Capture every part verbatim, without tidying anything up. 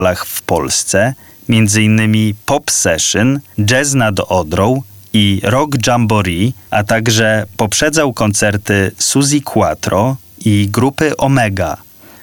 festiwalach w Polsce, między innymi Pop Session, Jazz nad Odrą i Rock Jamboree, a także poprzedzał koncerty Suzi Quattro i grupy Omega.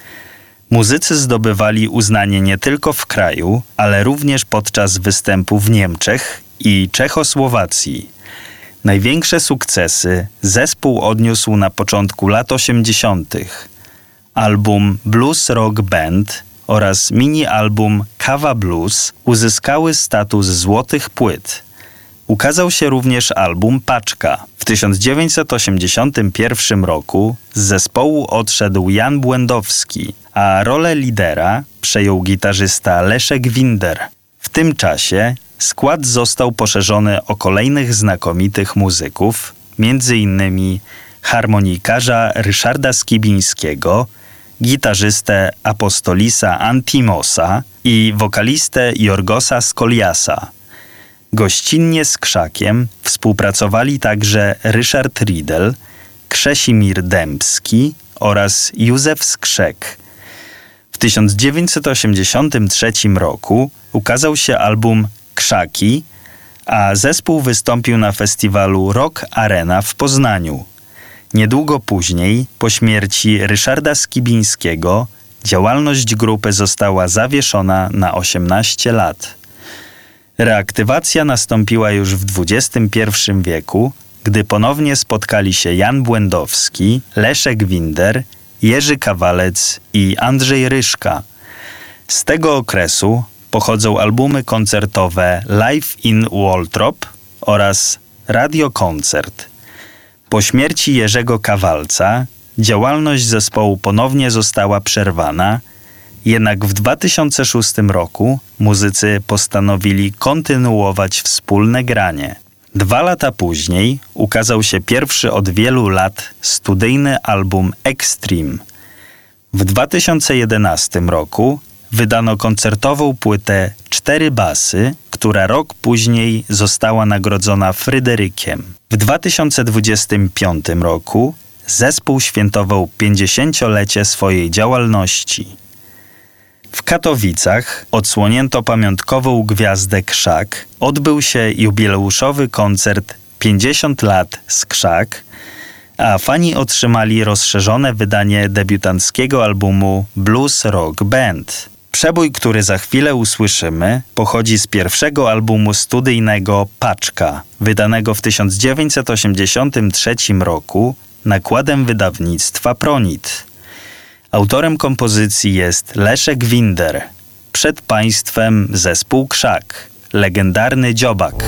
Muzycy zdobywali uznanie nie tylko w kraju, ale również podczas występu w Niemczech i Czechosłowacji. Największe sukcesy zespół odniósł na początku lat osiemdziesiątych. Album Blues Rock Band oraz mini-album Kawa Blues uzyskały status złotych płyt. Ukazał się również album Paczka. W tysiąc dziewięćset osiemdziesiątym pierwszym roku z zespołu odszedł Jan Błędowski, a rolę lidera przejął gitarzysta Leszek Winder. W tym czasie skład został poszerzony o kolejnych znakomitych muzyków, między innymi harmonikarza Ryszarda Skibińskiego, gitarzystę Apostolisa Antimosa i wokalistę Jorgosa Skoliasa. Gościnnie z Krzakiem współpracowali także Ryszard Riedel, Krzesimir Dębski oraz Józef Skrzek. W tysiąc dziewięćset osiemdziesiątym trzecim roku ukazał się album Krzaki, a zespół wystąpił na festiwalu Rock Arena w Poznaniu. Niedługo później, po śmierci Ryszarda Skibińskiego, działalność grupy została zawieszona na osiemnaście lat. Reaktywacja nastąpiła już w dwudziestym pierwszym wieku, gdy ponownie spotkali się Jan Błędowski, Leszek Winder, Jerzy Kawalec i Andrzej Ryszka. Z tego okresu pochodzą albumy koncertowe Live in Waltrop oraz Radiokoncert. Po śmierci Jerzego Kawalca działalność zespołu ponownie została przerwana, jednak w dwa tysiące szóstym roku muzycy postanowili kontynuować wspólne granie. Dwa lata później ukazał się pierwszy od wielu lat studyjny album Extreme. W dwa tysiące jedenastym roku wydano koncertową płytę Cztery Basy, która rok później została nagrodzona Fryderykiem. W dwa tysiące dwudziestym piątym roku zespół świętował pięćdziesięciolecie swojej działalności. W Katowicach odsłonięto pamiątkową gwiazdę Krzak. Odbył się jubileuszowy koncert pięćdziesiąt lat z Krzak, a fani otrzymali rozszerzone wydanie debiutanckiego albumu Blues Rock Band. Przebój, który za chwilę usłyszymy, pochodzi z pierwszego albumu studyjnego Paczka, wydanego w tysiąc dziewięćset osiemdziesiątym trzecim roku nakładem wydawnictwa Pronit. Autorem kompozycji jest Leszek Winder. Przed państwem zespół Krzak, legendarny dziobak.